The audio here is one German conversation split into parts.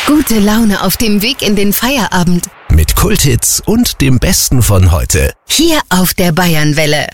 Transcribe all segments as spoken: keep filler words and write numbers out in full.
Gute Laune auf dem Weg in den Feierabend. Mit Kulthits und dem Besten von heute. Hier auf der Bayernwelle.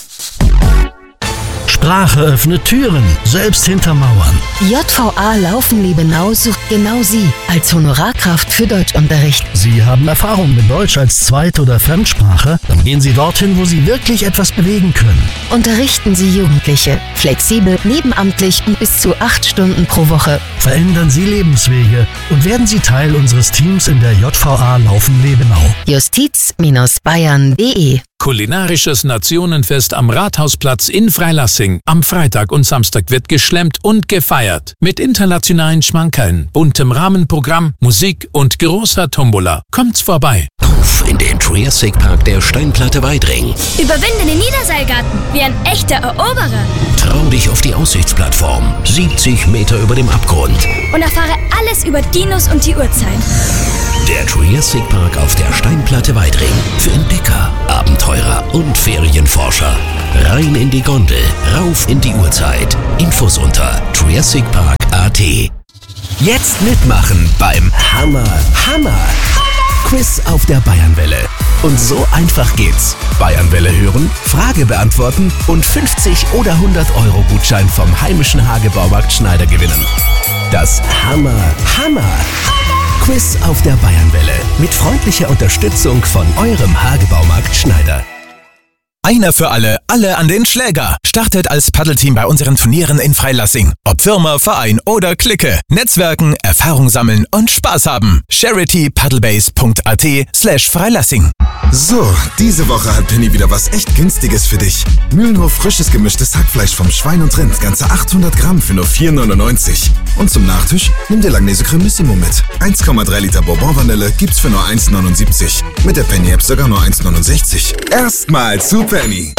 Sprache öffnet Türen, selbst hinter Mauern. J V A Laufen-Liebenau sucht genau Sie als Honorarkraft für Deutschunterricht. Sie haben Erfahrung mit Deutsch als Zweit- oder Fremdsprache? Dann gehen Sie dorthin, wo Sie wirklich etwas bewegen können. Unterrichten Sie Jugendliche. Flexibel, nebenamtlich und bis zu acht Stunden pro Woche. Verändern Sie Lebenswege und werden Sie Teil unseres Teams in der J V A Laufen-Liebenau. justiz Bayern punkt de Kulinarisches Nationenfest am Rathausplatz in Freilassing. Am Freitag und Samstag wird geschlemmt und gefeiert. Mit internationalen Schmankerln, buntem Rahmenprogramm, Musik und großer Tombola. Kommt's vorbei. Auf in den Triassic Park der Steinplatte Weidring. Überwinde den Niederseilgarten wie ein echter Eroberer. Trau dich auf die Aussichtsplattform. siebzig Meter über dem Abgrund. Und erfahre alles über Dinos und die Uhrzeit. Der Triassic Park auf der Steinplatte Weidring. Für Entdecker, Abenteurer und Ferienforscher. Rein in die Gondel, rauf in die Uhrzeit. Infos unter triassic park punkt a t. Jetzt mitmachen beim Hammer, Hammer Quiz auf der Bayernwelle. Und so einfach geht's. Bayernwelle hören, Frage beantworten und fünfzig oder hundert Euro Gutschein vom heimischen Hagebaumarkt Schneider gewinnen. Das Hammer, Hammer Quiz auf der Bayernwelle mit freundlicher Unterstützung von eurem Hagebaumarkt Schneider. Einer für alle, alle an den Schläger. Startet als Paddelteam bei unseren Turnieren in Freilassing. Ob Firma, Verein oder Clique. Netzwerken, Erfahrung sammeln und Spaß haben. charity paddlebase punkt a t slash Freilassing. So, diese Woche hat Penny wieder was echt Günstiges für dich. Mühlenhof frisches gemischtes Hackfleisch vom Schwein und Rind. Ganze achthundert Gramm für nur vier neunundneunzig. Und zum Nachtisch nimm dir Langnese Cremissimo mit. eins Komma drei Liter Bourbon-Vanille gibt's für nur eins neunundsiebzig. Mit der Penny-App sogar nur eins neunundsechzig. Erstmal zu Penny.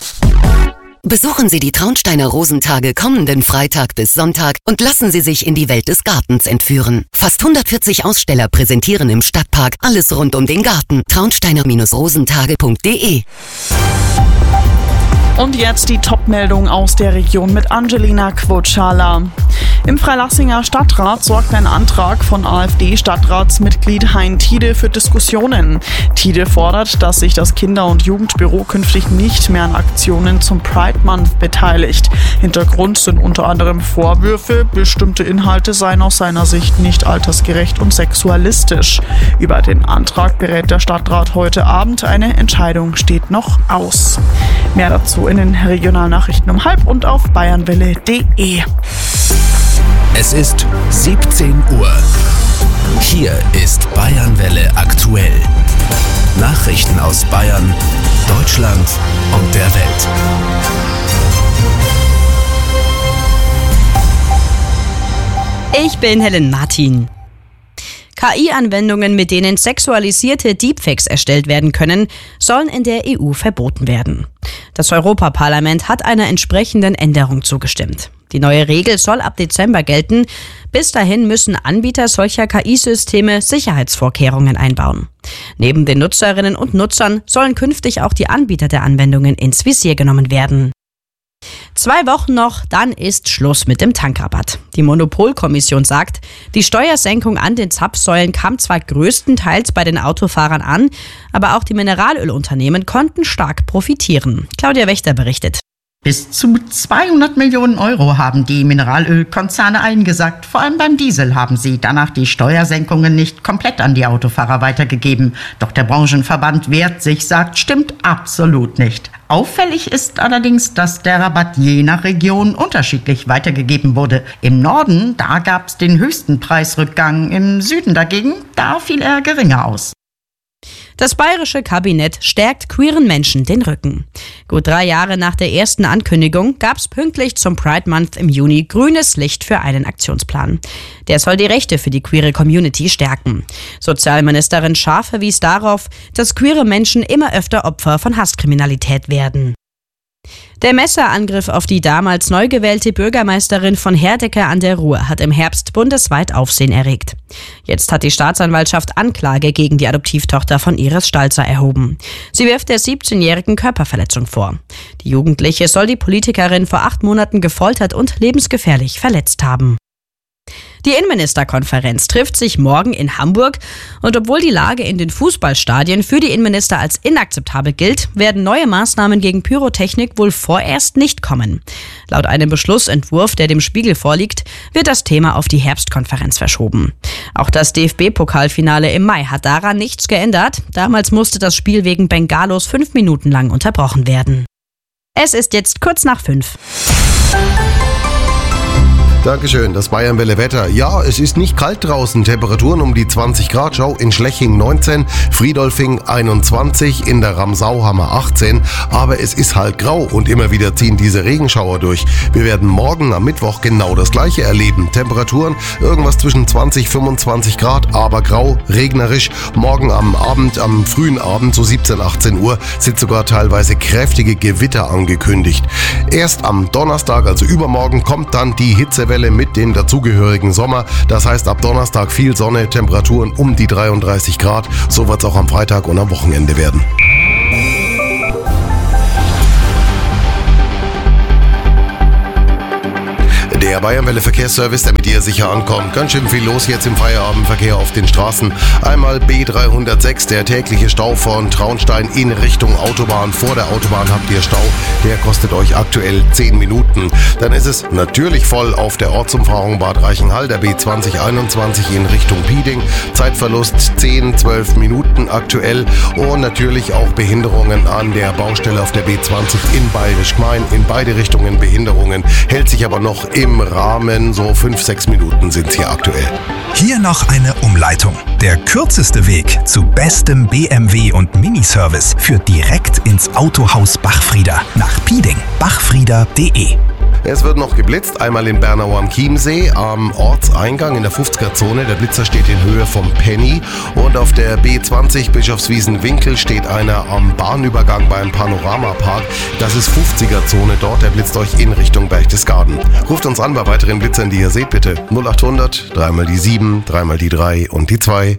Besuchen Sie die Traunsteiner Rosentage kommenden Freitag bis Sonntag und lassen Sie sich in die Welt des Gartens entführen. Fast hundertvierzig Aussteller präsentieren im Stadtpark alles rund um den Garten. traunsteiner rosentage punkt de. Und jetzt die Top-Meldung aus der Region mit Angelina Quotschala. Im Freilassinger Stadtrat sorgt ein Antrag von AfD-Stadtratsmitglied Hein Tiede für Diskussionen. Tiede fordert, dass sich das Kinder- und Jugendbüro künftig nicht mehr an Aktionen zum Pride Month beteiligt. Hintergrund sind unter anderem Vorwürfe, bestimmte Inhalte seien aus seiner Sicht nicht altersgerecht und sexualistisch. Über den Antrag berät der Stadtrat heute Abend. Eine Entscheidung steht noch aus. Mehr dazu in den Regionalnachrichten um halb und auf bayernwelle punkt de. Es ist siebzehn Uhr. Hier ist Bayernwelle aktuell. Nachrichten aus Bayern, Deutschland und der Welt. Ich bin Helen Martin. K I-Anwendungen, mit denen sexualisierte Deepfakes erstellt werden können, sollen in der E U verboten werden. Das Europaparlament hat einer entsprechenden Änderung zugestimmt. Die neue Regel soll ab Dezember gelten. Bis dahin müssen Anbieter solcher K I-Systeme Sicherheitsvorkehrungen einbauen. Neben den Nutzerinnen und Nutzern sollen künftig auch die Anbieter der Anwendungen ins Visier genommen werden. Zwei Wochen noch, dann ist Schluss mit dem Tankrabatt. Die Monopolkommission sagt, die Steuersenkung an den Zapfsäulen kam zwar größtenteils bei den Autofahrern an, aber auch die Mineralölunternehmen konnten stark profitieren. Claudia Wächter berichtet. Bis zu zweihundert Millionen Euro haben die Mineralölkonzerne eingesackt. Vor allem beim Diesel haben sie danach die Steuersenkungen nicht komplett an die Autofahrer weitergegeben. Doch der Branchenverband wehrt sich, sagt, stimmt absolut nicht. Auffällig ist allerdings, dass der Rabatt je nach Region unterschiedlich weitergegeben wurde. Im Norden, da gab es den höchsten Preisrückgang. Im Süden dagegen, da fiel er geringer aus. Das bayerische Kabinett stärkt queeren Menschen den Rücken. Gut drei Jahre nach der ersten Ankündigung gab es pünktlich zum Pride Month im Juni grünes Licht für einen Aktionsplan. Der soll die Rechte für die queere Community stärken. Sozialministerin Schaar verwies darauf, dass queere Menschen immer öfter Opfer von Hasskriminalität werden. Der Messerangriff auf die damals neu gewählte Bürgermeisterin von Herdecke an der Ruhr hat im Herbst bundesweit Aufsehen erregt. Jetzt hat die Staatsanwaltschaft Anklage gegen die Adoptivtochter von Iris Stalzer erhoben. Sie wirft der siebzehnjährigen Körperverletzung vor. Die Jugendliche soll die Politikerin vor acht Monaten gefoltert und lebensgefährlich verletzt haben. Die Innenministerkonferenz trifft sich morgen in Hamburg und obwohl die Lage in den Fußballstadien für die Innenminister als inakzeptabel gilt, werden neue Maßnahmen gegen Pyrotechnik wohl vorerst nicht kommen. Laut einem Beschlussentwurf, der dem Spiegel vorliegt, wird das Thema auf die Herbstkonferenz verschoben. Auch das D F B-Pokalfinale im Mai hat daran nichts geändert. Damals musste das Spiel wegen Bengalos fünf Minuten lang unterbrochen werden. Es ist jetzt kurz nach fünf. Dankeschön, das Bayernwelle Wetter. Ja, es ist nicht kalt draußen. Temperaturen um die zwanzig Grad. Schau, in Schleching neunzehn, Friedolfing einundzwanzig, in der Ramsau haben wir achtzehn. Aber es ist halt grau und immer wieder ziehen diese Regenschauer durch. Wir werden morgen am Mittwoch genau das gleiche erleben. Temperaturen irgendwas zwischen zwanzig, fünfundzwanzig Grad, aber grau, regnerisch. Morgen am Abend, am frühen Abend, so siebzehn, achtzehn Uhr, sind sogar teilweise kräftige Gewitter angekündigt. Erst am Donnerstag, also übermorgen, kommt dann die Hitzewelle mit dem dazugehörigen Sommer. Das heißt, ab Donnerstag viel Sonne, Temperaturen um die dreiunddreißig Grad. So wird es auch am Freitag und am Wochenende werden. Der Bayernwelle Verkehrsservice, damit ihr sicher ankommt. Ganz schön viel los jetzt im Feierabendverkehr auf den Straßen. Einmal B dreihundertsechs, der tägliche Stau von Traunstein in Richtung Autobahn. Vor der Autobahn habt ihr Stau, der kostet euch aktuell zehn Minuten. Dann ist es natürlich voll auf der Ortsumfahrung Bad Reichenhall, der B zwanzig einundzwanzig in Richtung Pieding. Zeitverlust zehn, zwölf Minuten aktuell. Und natürlich auch Behinderungen an der Baustelle auf der B zwanzig in Bayerisch Gmein. In beide Richtungen Behinderungen. Hält sich aber noch im Rahmen, so fünf, sechs Minuten sind es hier aktuell. Hier noch eine Umleitung. Der kürzeste Weg zu bestem B M W und Miniservice führt direkt ins Autohaus Bachfrieder nach Pieding. bachfrieder punkt de. Es wird noch geblitzt, einmal in Bernau am Chiemsee, am Ortseingang in der fünfziger-Zone. Der Blitzer steht in Höhe vom Penny. Und auf der B zwanzig Bischofswiesen-Winkel steht einer am Bahnübergang beim Panoramapark. Das ist fünfziger-Zone dort, der blitzt euch in Richtung Berchtesgaden. Ruft uns an bei weiteren Blitzern, die ihr seht, bitte. null achthundert, dreimal die sieben, dreimal die drei und die zwei.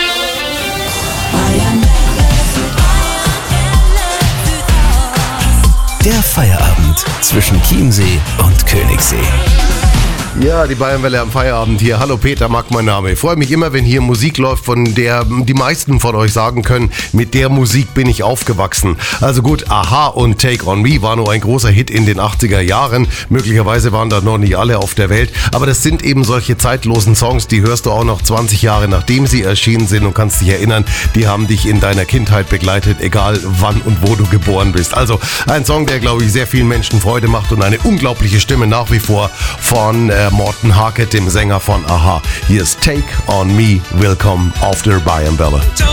Der Feierabend zwischen Chiemsee und Königssee. Ja, die Bayernwelle am Feierabend hier. Hallo, Peter Mack mein Name. Ich freue mich immer, wenn hier Musik läuft, von der die meisten von euch sagen können, mit der Musik bin ich aufgewachsen. Also gut, Aha und Take On Me war nur ein großer Hit in den achtziger Jahren. Möglicherweise waren da noch nicht alle auf der Welt. Aber das sind eben solche zeitlosen Songs, die hörst du auch noch zwanzig Jahre nachdem sie erschienen sind und kannst dich erinnern, die haben dich in deiner Kindheit begleitet, egal wann und wo du geboren bist. Also ein Song, der, glaube ich, sehr vielen Menschen Freude macht und eine unglaubliche Stimme nach wie vor von äh, Morten Harket, dem Sänger von Aha. Hier ist Take On Me. Willkommen auf der Bayernwelle.